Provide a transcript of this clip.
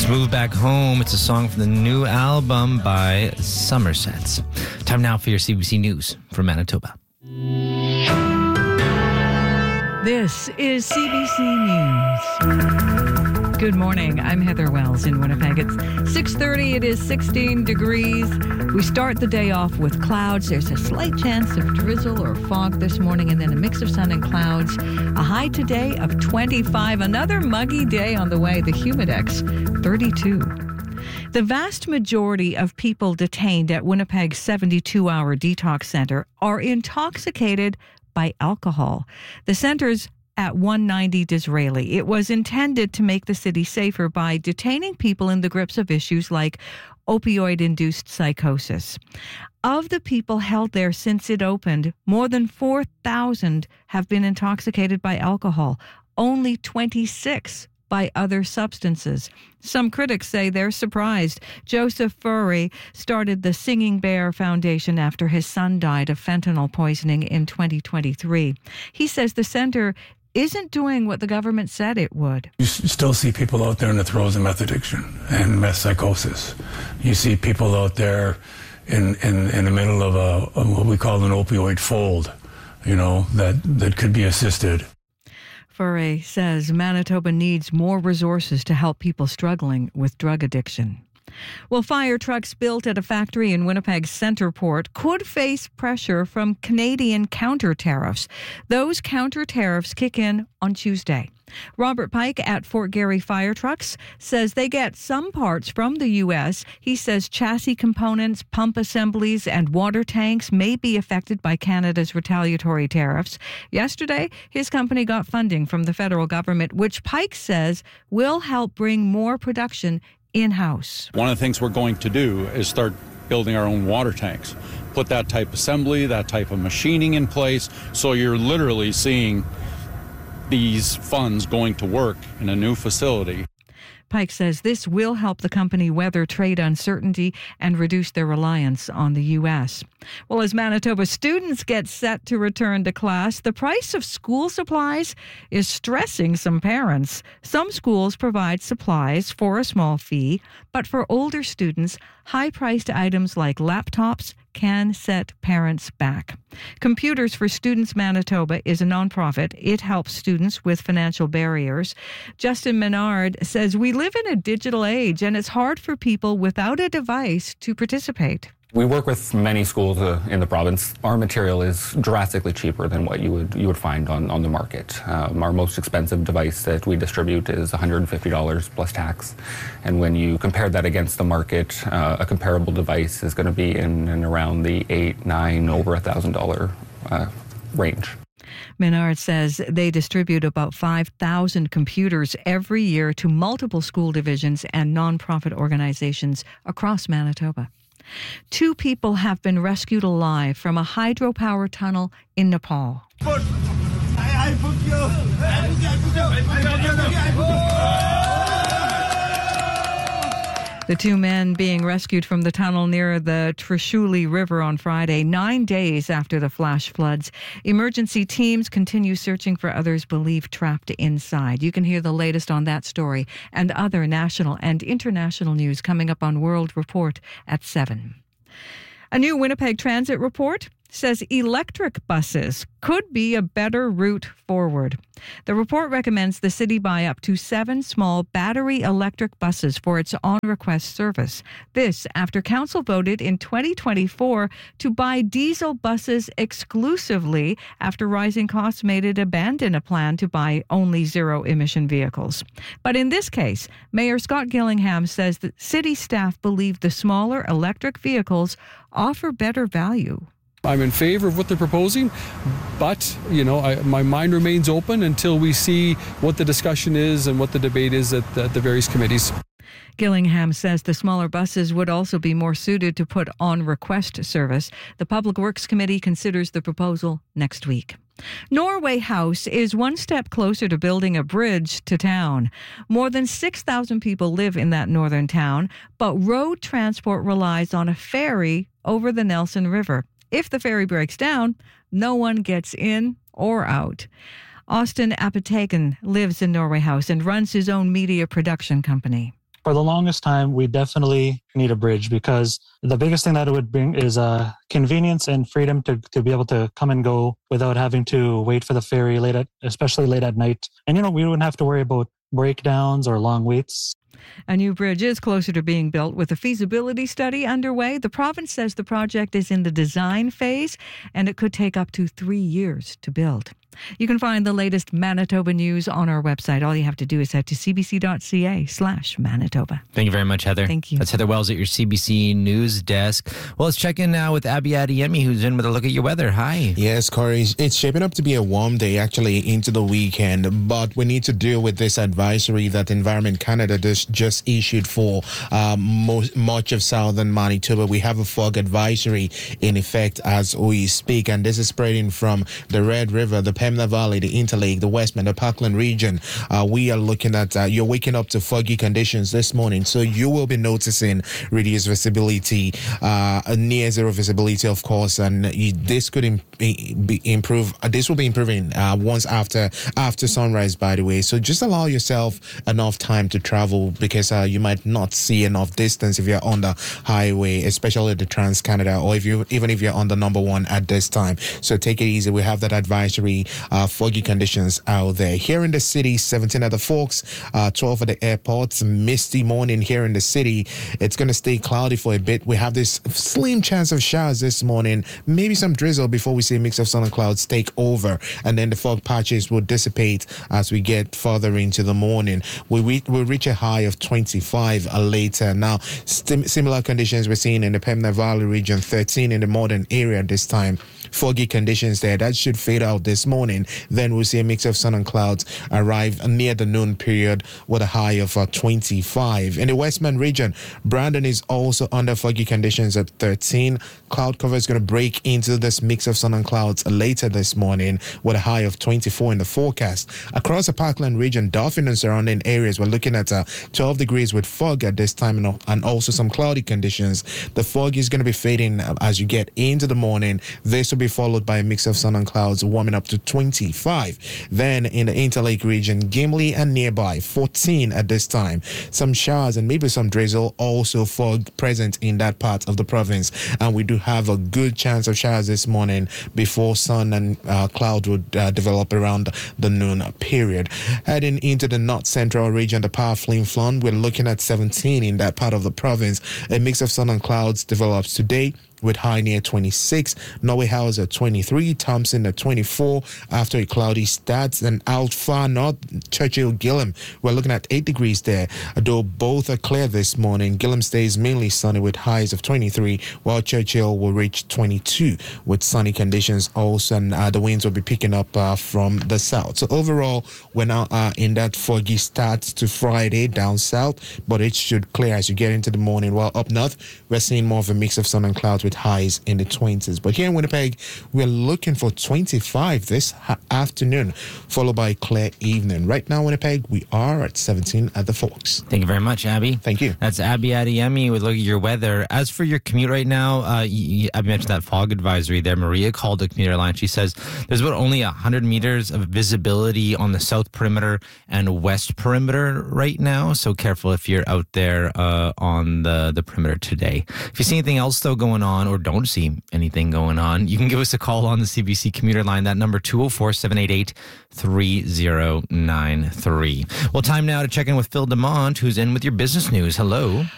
Move Back Home. It's a song from the new album by Somersets. Time now for your CBC News from Manitoba. This is CBC News. Good morning. I'm Heather Wells in Winnipeg. It's 6:30. It is 16 degrees. We start the day off with clouds. There's a slight chance of drizzle or fog this morning, and then a mix of sun and clouds. A high today of 25. Another muggy day on the way. The Humidex, 32. The vast majority of people detained at Winnipeg's 72-hour detox center are intoxicated by alcohol. The center's at 190 Disraeli. It was intended to make the city safer by detaining people in the grips of issues like opioid-induced psychosis. Of the people held there since it opened, more than 4,000 have been intoxicated by alcohol. Only 26 by other substances. Some critics say they're surprised. Joseph Furry started the Singing Bear Foundation after his son died of fentanyl poisoning in 2023. He says the center isn't doing what the government said it would. You still see people out there in the throes of meth addiction and meth psychosis. You see people out there in the middle of what we call an opioid fold, that could be assisted. Furry says Manitoba needs more resources to help people struggling with drug addiction. Well, fire trucks built at a factory in Winnipeg's Centre Port could face pressure from Canadian counter tariffs. Those counter tariffs kick in on Tuesday. Robert Pike at Fort Garry Fire Trucks says they get some parts from the U.S. He says chassis components, pump assemblies, and water tanks may be affected by Canada's retaliatory tariffs. Yesterday, his company got funding from the federal government, which Pike says will help bring more production in-house. One of the things we're going to do is start building our own water tanks, put that type of assembly, that type of machining in place, so you're literally seeing these funds going to work in a new facility. Pike says this will help the company weather trade uncertainty and reduce their reliance on the U.S. Well, as Manitoba students get set to return to class, the price of school supplies is stressing some parents. Some schools provide supplies for a small fee, but for older students, high-priced items like laptops can set parents back. Computers for Students Manitoba is a nonprofit. It helps students with financial barriers. Justin Menard says we live in a digital age and it's hard for people without a device to participate. We work with many schools in the province. Our material is drastically cheaper than what you would find on the market. Our most expensive device that we distribute is $150 plus tax. And when you compare that against the market, a comparable device is going to be in and around the $8, $9, over $1,000 range. Menard says they distribute about 5,000 computers every year to multiple school divisions and nonprofit organizations across Manitoba. 2 people have been rescued alive from a hydropower tunnel in Nepal. The 2 men being rescued from the tunnel near the Trishuli River on Friday, 9 days after the flash floods. Emergency teams continue searching for others believed trapped inside. You can hear the latest on that story and other national and international news coming up on World Report at 7. A new Winnipeg Transit report says electric buses could be a better route forward. The report recommends the city buy up to 7 small battery electric buses for its on-request service. This after council voted in 2024 to buy diesel buses exclusively after rising costs made it abandon a plan to buy only zero-emission vehicles. But in this case, Mayor Scott Gillingham says that city staff believe the smaller electric vehicles offer better value. I'm in favor of what they're proposing, but, my mind remains open until we see what the discussion is and what the debate is at the various committees. Gillingham says the smaller buses would also be more suited to put on request service. The Public Works Committee considers the proposal next week. Norway House is one step closer to building a bridge to town. More than 6,000 people live in that northern town, but road transport relies on a ferry over the Nelson River. If the ferry breaks down, no one gets in or out. Austin Apatagan lives in Norway House and runs his own media production company. for the longest time, we definitely need a bridge because the biggest thing that it would bring is convenience and freedom to be able to come and go without having to wait for the ferry especially late at night. And, we wouldn't have to worry about breakdowns or long waits. A new bridge is closer to being built with a feasibility study underway. The province says the project is in the design phase and it could take up to 3 years to build. You can find the latest Manitoba news on our website. All you have to do is head to cbc.ca/Manitoba. Thank you very much, Heather. Thank you. That's Heather Wells at your CBC News desk. Well, let's check in now with Abby Adeyemi, who's in with a look at your weather. Hi. Yes, Corey. It's shaping up to be a warm day, actually, into the weekend. But we need to deal with this advisory that Environment Canada just issued for much of southern Manitoba. We have a fog advisory in effect as we speak, and this is spreading from the Red River, the Pembina Valley, the Interlake, the Westman, the Parkland region. We are looking at, you're waking up to foggy conditions this morning, so you will be noticing reduced visibility, near zero visibility, of course, and this could improve. This will be improving once after sunrise, by the way. So just allow yourself enough time to travel because you might not see enough distance if you're on the highway, especially the Trans-Canada, or even if you're on the number one at this time. So take it easy. We have that advisory. Foggy conditions out there. Here in the city, 17 at the Forks, 12 at the airports. Misty morning here in the city. It's going to stay cloudy for a bit. We have this slim chance of showers this morning. Maybe some drizzle before we see a mix of sun and clouds take over. And then the fog patches will dissipate as we get further into the morning. We'll reach a high of 25 later. Now, similar conditions we're seeing in the Pembina Valley region, 13 in the Modern area this time. Foggy conditions there. That should fade out this morning. Then we'll see a mix of sun and clouds arrive near the noon period with a high of 25. In the Westman region, Brandon is also under foggy conditions at 13. Cloud cover is going to break into this mix of sun and clouds later this morning with a high of 24 in the forecast. Across the Parkland region, Dauphin and surrounding areas, we're looking at 12 degrees with fog at this time and also some cloudy conditions. The fog is going to be fading as you get into the morning. This will be followed by a mix of sun and clouds warming up to 25. Then in the Interlake region, Gimli and nearby, 14 at this time. Some showers and maybe some drizzle, also fog present in that part of the province. And we do have a good chance of showers this morning before sun and cloud would develop around the noon period. Heading into the North Central region, the Power Flin Flon, we're looking at 17 in that part of the province. A mix of sun and clouds develops today with high near 26. Norway House at 23. Thompson at 24 after a cloudy start. And out far north, Churchill Gillam, we're looking at 8 degrees there. Though both are clear this morning, Gillam stays mainly sunny with highs of 23, while Churchill will reach 22 with sunny conditions also, and the winds will be picking up from the south. So overall, we're now in that foggy start to Friday down south, but it should clear as you get into the morning. While up north, we're seeing more of a mix of sun and clouds with highs in the 20s. But here in Winnipeg, we're looking for 25 this afternoon, followed by a clear evening. Right now, Winnipeg, we are at 17 at the Forks. Thank you very much, Abby. Thank you. That's Abby Adeyemi with a look at your weather. As for your commute right now, Abby mentioned that fog advisory there. Maria called the commuter line. She says there's about only 100 meters of visibility on the south perimeter and west perimeter right now. So careful if you're out there on the perimeter today. If you see anything else, though, going on, or don't see anything going on, you can give us a call on the CBC commuter line. That number 204-788-3093. Well, time now to check in with Phil Demont, who's in with your business news. Hello.